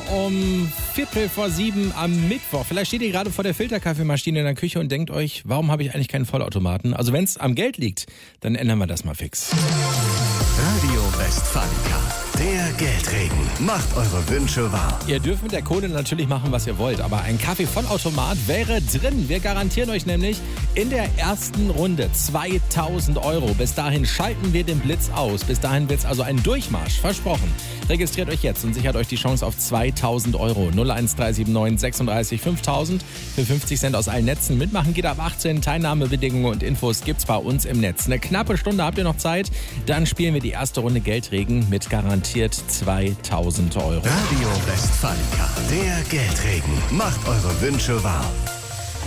um 6:45 am Mittwoch. Vielleicht steht ihr gerade vor der Filterkaffeemaschine in der Küche und denkt euch, warum habe ich eigentlich keinen Vollautomaten? Also wenn es am Geld liegt, dann ändern wir das mal fix. Radio Westfalica, der Geldregen. Macht eure Wünsche wahr. Ihr dürft mit der Kohle natürlich machen, was ihr wollt, aber ein Kaffee-Vollautomat wäre drin. Wir garantieren euch nämlich in der ersten Runde 2.000 €. Bis dahin schalten wir den Blitz aus. Bis dahin wird es also ein Durchmarsch. Versprochen. Registriert euch jetzt und sichert euch die Chance auf 2.000 €. 01379 36 5000 für 50 Cent aus allen Netzen. Mitmachen geht ab 18. Teilnahmebedingungen und Infos gibt's bei uns im Netz. Eine knappe Stunde habt ihr noch Zeit. Dann spielen wir die erste Runde Geldregen mit garantiert 2.000 €. Radio Westfalica, der Geldregen. Macht eure Wünsche wahr.